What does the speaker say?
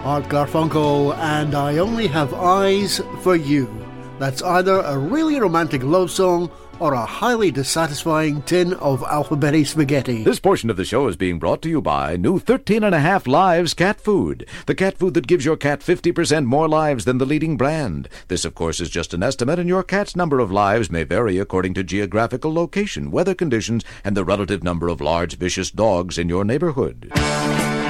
Art Garfunkel and I Only Have Eyes for You. That's either a really romantic love song or a highly dissatisfying tin of alphabetti spaghetti. This portion of the show is being brought to you by new 13.5 Lives cat food. The cat food that gives your cat 50% more lives than the leading brand. This, of course, is just an estimate, and your cat's number of lives may vary according to geographical location, weather conditions, and the relative number of large, vicious dogs in your neighborhood.